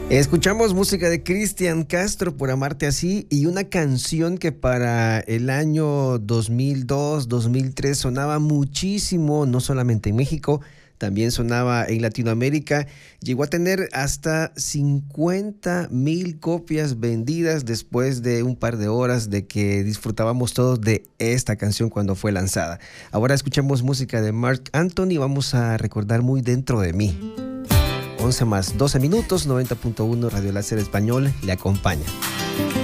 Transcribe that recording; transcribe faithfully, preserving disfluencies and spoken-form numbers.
Escuchamos música de Cristian Castro, Por amarte así, y una canción que para el año dos mil dos, dos mil tres sonaba muchísimo, no solamente en México, también sonaba en Latinoamérica. Llegó a tener hasta cincuenta mil copias vendidas después de un par de horas de que disfrutábamos todos de esta canción cuando fue lanzada. Ahora escuchamos música de Marc Anthony, vamos a recordar Muy dentro de mí. once más doce minutos, noventa punto uno Radio Láser Español le acompaña.